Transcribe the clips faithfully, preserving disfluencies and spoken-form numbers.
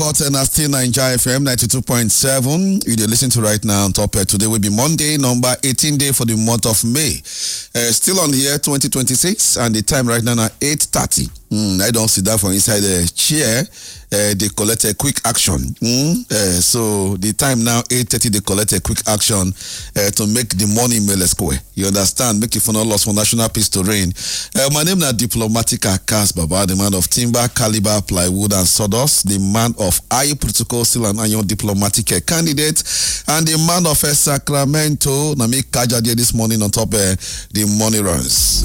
And I still Nigeria F M ninety-two point seven. You dey listen to right now on top. Uh, today will be Monday, number eighteen day for the month of May. Uh, still on the year twenty twenty-six, and the time right now na eight thirty. Mm, I don't sit down for inside the chair. Uh, they collect a quick action. Mm? Uh, so the time now eight thirty. They collect a quick action uh, to make the money mail square. You understand? Make it for no loss for national peace to reign. Uh, my name is Diplomatica Kas Baba, the man of timber, caliber, plywood, and sawdust, the man of high protocol, still an iron diplomatic candidate, and the man of uh, Sacramento. Na me kaja there this morning on top uh, the money runs.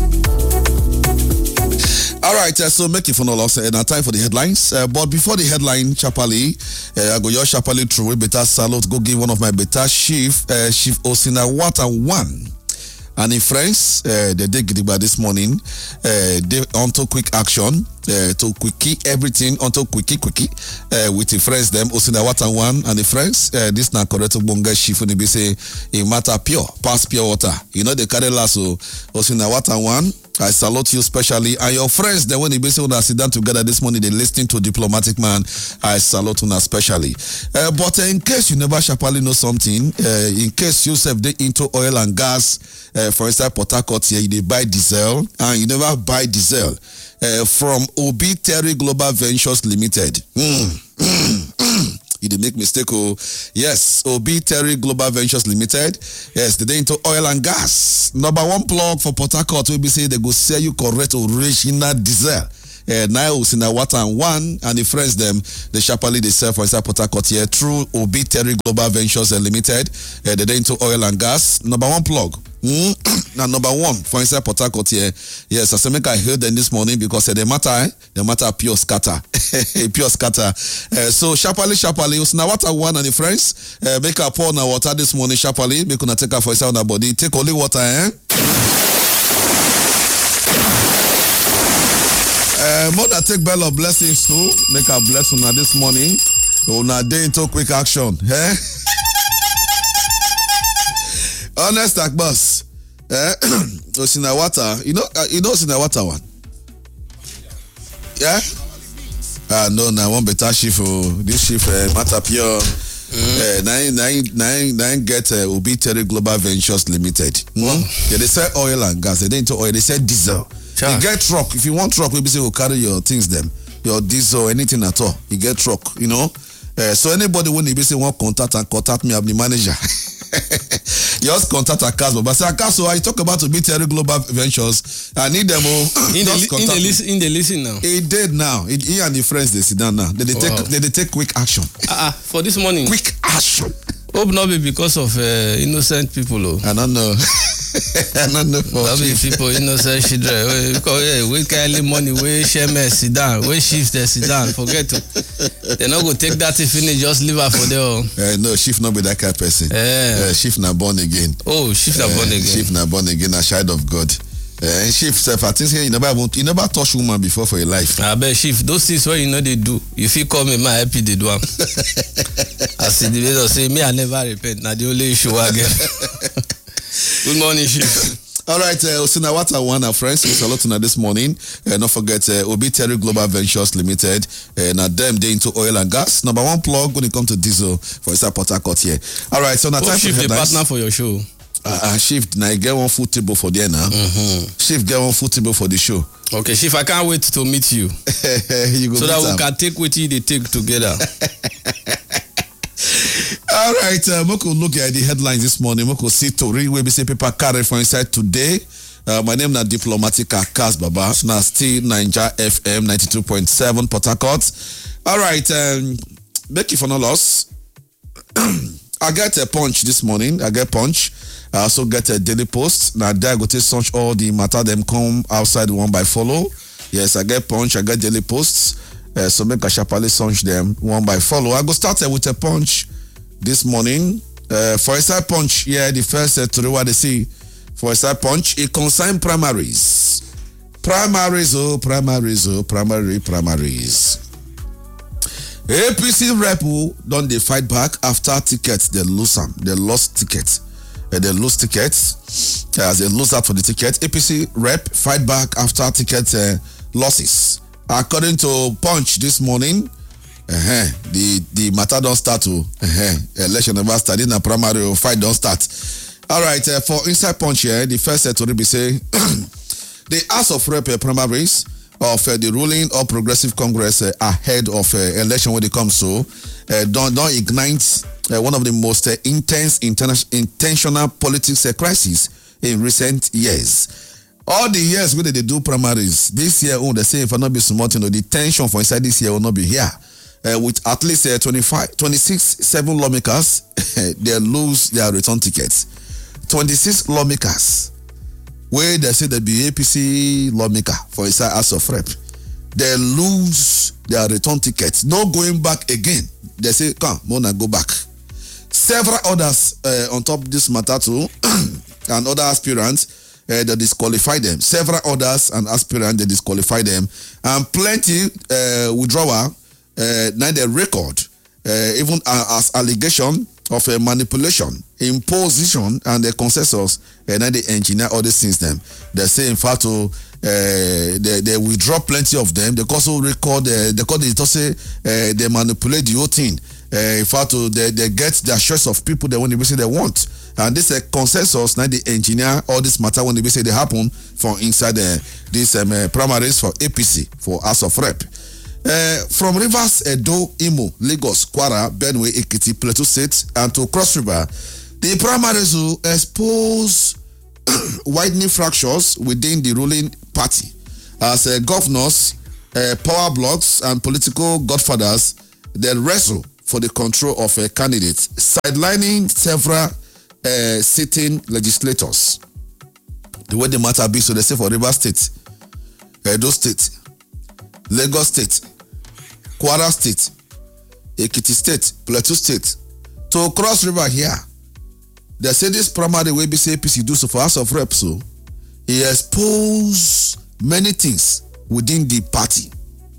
All right, uh, so make it for no loss. Uh, now time for the headlines. Uh, but before the headline, Chapali, uh, I go your Chapali through a better salute. Go give one of my better chief, uh, Chief Osinawata one. And in France, uh, they did Gidigba this morning. Uh, they onto quick action uh, to quickie everything onto quickie quickie uh, with the friends them Osinawata one and the friends. Uh, this na correct bonga chief when be say it matter pure, pass pure water. You know the carry lasso Osinawata one. I salute you specially and your friends. Then when they basically when sit down together this morning, they listening to Diplomatic Man. I salute you especially. Uh, but uh, in case you never sharply know something, uh, in case you have they into oil and gas, uh, for instance, Port Harcourt here, you buy diesel and you never buy diesel uh, from Obi Terry Global Ventures Limited. Mm. You did make mistake. Oh, yes, Obi Terry Global Ventures Limited. Yes, they into oil and gas. Number one plug for Port Harcourt will be say they go sell you correct original diesel. Uh, now in a water and one and the friends them the sharply they sell for inside Port Harcourt here through Obi Terry Global Ventures Limited. Uh, they into oil and gas. Number one plug. Mm. Now number one for inside Port Harcourt here. Yes, I make I heard them this morning because uh, the matter eh? the matter pure scatter. Pure scatter. Uh, so sharply sharply now water one and the friends uh, make a pour now water this morning sharply make una take her for inside on the body. Take only water, eh? Uh, mother take bell of blessings too. Make a bless una this morning. Una day into quick action. Eh? Honest like boss. Eh? Osinawata. You know, uh, you know Osinawata one. Yeah? Ah no, now one better chief. Oh, this chief uh, matter pure. Mm. Uh, nine, nine, nine, nine get uh, Obi Terry Global Ventures Limited. Mm? Wow. Yeah, they sell oil and gas. They didn't oil. They sell diesel. Sure. You get truck. If you want truck, we say we'll carry your things them, your diesel, anything at all. You get truck, you know. Uh, so anybody when you say want contact and contact me, I'm the manager. Just contact Akas, but say Akas, so I talk about to be Terry Global Ventures. I need them all. In the li- in the listen, in the listen now. He did now. He, he and the friends they sit down now. They, they take wow. they, they take quick action. Ah, uh, for this morning. Quick action. Hope not be because of uh, innocent people. Oh. I don't know. I don't know. Not be people innocent children. Because yeah, we carry money, we share me sit down, we shift the sit down. Forget to. They not go take that if finish, just leave her for there. Uh, no, shift not be that kind of person. Yeah. Uh, shift not born again. Oh, shift not uh, born again. Shift not born again, a child of God. Uh, shift self, I think you never you never touch woman before for your life. I bet shift those things what you know they do. If you call me, my happy they do them. I see the video say me I never repent. Now the only issue again. Good morning, shift. All right, uh, Osinawata one, our friends, we salute tonight this morning. Uh, don't forget uh, Obi Terry Global Ventures Limited. Uh, now them they into oil and gas. Number one plug when it comes to diesel for inside Port Harcourt here. All right, so now time for the partner for your show. Uh, uh, shift now get one foot table for there now. Mm-hmm. Shift get one foot table for the show. Okay, Shift, I can't wait to meet you. you go so that we them. Can take what you they take together. All right, uh, Moko look at the headlines this morning. Moko see Tori where we say paper carry for inside today. Uh, my name is Diplomatica Kas Baba. Now still Nigeria F M ninety-two point seven Port Harcourt. All right, um, make it for no loss. I get a punch this morning. I get punch. I also get a Daily Post. Now there I go to search all the matter them come outside one by follow. Yes, I get punch. I get Daily Posts. Uh, so make a sharply search them one by follow. I go start uh, with a punch this morning. Uh, for a side punch, yeah, the first uh, to what they see. For a side punch, it concerns primaries. Primaries, oh, primaries, oh, primary, primaries. A P C rep don't they fight back after tickets they lose them. They lost tickets. Uh, they lose tickets. Uh, as they lose out for the ticket. A P C rep fight back after ticket uh, losses. According to Punch this morning, Uh-huh. The the matter don't start to uh-huh. Election never start. In a primary or fight don't start. All right. Uh, for Inside Punch here, the first set to be say the House of Rep uh, primaries of uh, the ruling or Progressive Congress uh, ahead of uh, election when it comes to uh, don't don't ignite uh, one of the most uh, intense interna- intentional politics uh, crises in recent years. All the years when they do primaries, this year, oh, they say if I not be smart, you know, the tension for inside this year will not be here. Uh, with at least uh, twenty-five, twenty-six, seven lawmakers, they lose their return tickets. twenty-six lawmakers, where they say they be A P C lawmaker for inside House of Rep, they lose their return tickets. No going back again. They say, come, Mona, go back. Several others uh, on top of this matter too, and other aspirants, Uh, they disqualify them. Several others and aspirants, they disqualify them. And plenty uh, withdrawal, uh, now they record, uh, even uh, as allegation of uh, manipulation, imposition, and the consensus, and then they engineer all these things them. They say, in fact, uh, they, they withdraw plenty of them. They also record, uh, they call it, say, uh, they manipulate the whole thing. Uh, in fact, uh, they, they get their choice of people they want to say they want. And this uh, consensus, now they engineer all this matter when they say they happen from inside uh, these um, uh, primaries for A P C, for House of Rep. Uh, from Rivers, Edo, Imo, Lagos, Kwara, Benue, Ekiti, Plateau State, and to Cross River, the primaries will expose widening fractures within the ruling party as uh, governors, uh, power blocks, and political godfathers they wrestle for the control of uh, candidates, sidelining several uh, sitting legislators. The way the matter be, so they say for Rivers State, Edo State, Lagos State, Kwara State, Ekiti State, Plateau State, to Cross River here, they say this primary way B C A P C do so for House of Reps, so he exposed many things within the party.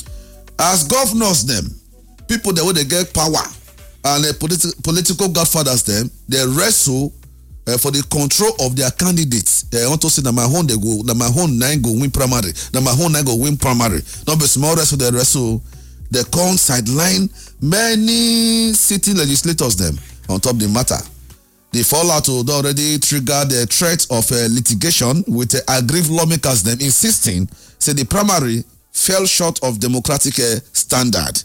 As governors them, people that when they get power and uh, politi- political godfathers them, they wrestle uh, for the control of their candidates. They want to say that my own they go, that my own nine go win primary, that my own nine go win primary. Not be small wrestle they wrestle. They come sideline many city legislators them on top of the matter. The fallout would already trigger the threat of uh, litigation with uh, aggrieved lawmakers them insisting say the primary fell short of democratic uh, standard.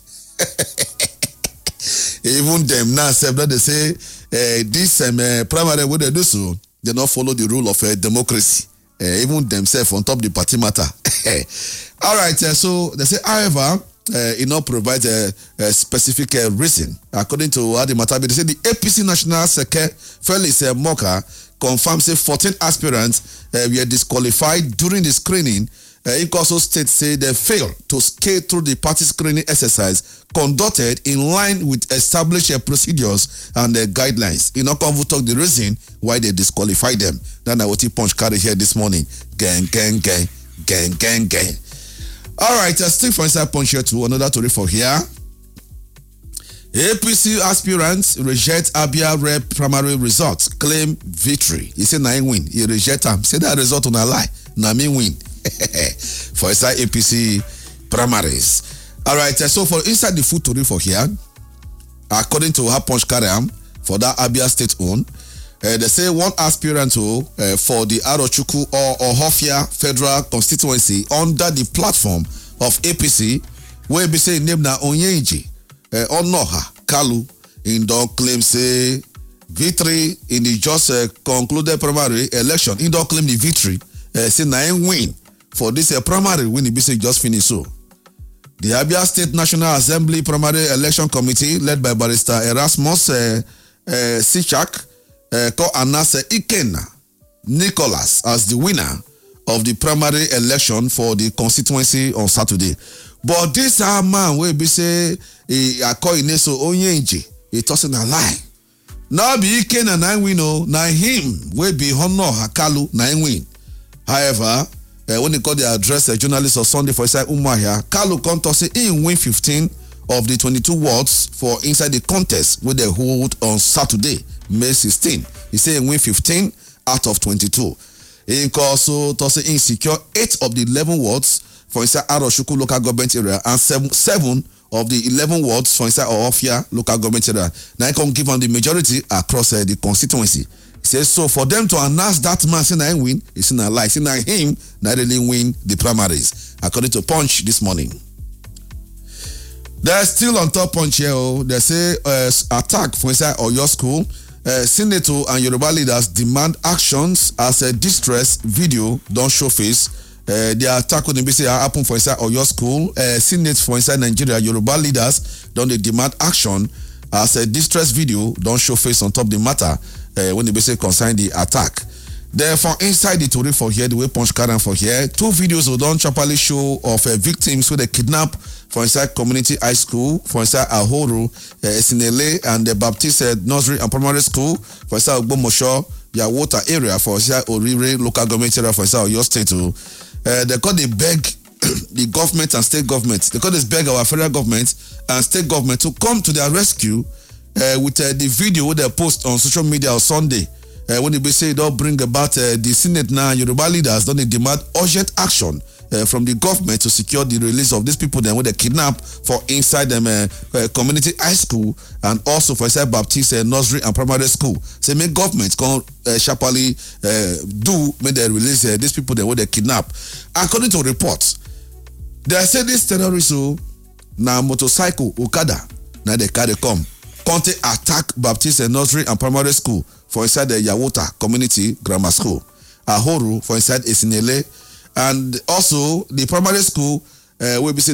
Even them now say that they say uh, this um, uh, primary what they do so they not follow the rule of uh, democracy. Uh, even themselves on top of the party matter. All right, uh, so they say, however, uh, it not provides a, a specific uh, reason. According to how the matter be, they say the A P C National Secretary Felix uh, Moka confirms say fourteen aspirants uh, were disqualified during the screening. Uh, it also states say they failed to scale through the party screening exercise conducted in line with established uh, procedures and uh, guidelines. You know, come talk the reason why they disqualified them. Then I will punch carry here this morning. Gang, gang, gang, gang, gang, gang. All right, uh, still for Inside Punch here to another story for here. A P C aspirants reject Abia Rep primary results, claim victory. He said, "I win." He reject them. Say that result on a lie. Na me win. For inside A P C primaries. All right, uh, so for inside the food story for here, according to how Punch carry am for that Abia State own, uh, they say one aspirant to, uh, for the Arochukwu or Ohofia Federal Constituency under the platform of A P C, where be say name na Onyeji, uh, Onoha Kalu, in don't claim say victory in the just uh, concluded primary election. He don't claim the victory. Uh, say na win for this uh, primary when it be say just finish so. The Abia State National Assembly Primary Election Committee, led by Barrister Erasmus uh, uh, Sichak, uh, called Anase Ikenna Nicholas as the winner of the primary election for the constituency on Saturday. But this uh, man will be say he I call Ineso Onyenji. He tossing a lie. Now be Ikenna nine win oh, now him will be Honor Hakalu nine win. However, uh, when they call the address a uh, journalist on Sunday for inside Umahia, Kalu Konto say he win fifteen of the twenty-two wards for inside the contest where they hold on Saturday, May sixteenth. He say he win fifteen out of twenty-two. He also to say he secure eight of the eleven wards for inside Arochukwu local government area and seven, seven of the eleven wards for inside Ohofia local government area. Now I can give on the majority across uh, the constituency. He says so for them to announce that man saying I win, it's in a lie. Saying I him not really win the primaries, according to Punch this morning. They're still on top Punch here. Oh. They say uh, attack for inside Oyo school. Uh, Senator and Yoruba leaders demand actions as a distress video don't show face. Uh, the attack on the B C happen for inside Oyo school. Uh, Senate for inside Nigeria, Yoruba leaders don't they demand action as a distress video don't show face on top the matter uh, when the B C concern the attack. Therefore, inside the story for here, the way Punch Karen for here, two videos will don't properly show of uh, victims who they kidnap for inside community high school, for inside Ahoru, uh, Sinele, and the Baptist uh, nursery and primary school, for inside Ogbomosho, Yawota area, for inside Orire local government area, for inside Oyo State. Uh, they call they beg the government and state government. They call this beg our federal government and state government to come to their rescue uh, with uh, the video they post on social media on Sunday. Uh, when they say they'll bring about uh, the Senate now, Yoruba leaders don't they demand urgent action uh, from the government to secure the release of these people then when they kidnap for inside them uh, uh, community high school and also for inside Baptist uh, nursery and primary school. Say make government come uh, sharply uh, do make they release uh, these people then when they kidnap. According to reports, they say this terrorists who now motorcycle Okada now they carry come. Conte attack Baptist uh, nursery and primary school for inside the Yawota Community Grammar School, Ahoru for inside Esinele, and also the primary school uh, will be